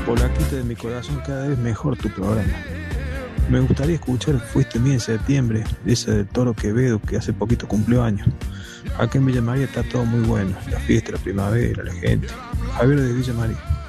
Polaquita de mi corazón, cada vez mejor tu programa. Me gustaría escuchar Fuiste Mía en septiembre, esa del Toro Quevedo que hace poquito cumplió años. Acá en Villa María está todo muy bueno, la fiesta, la primavera, la gente. Javier de Villa María.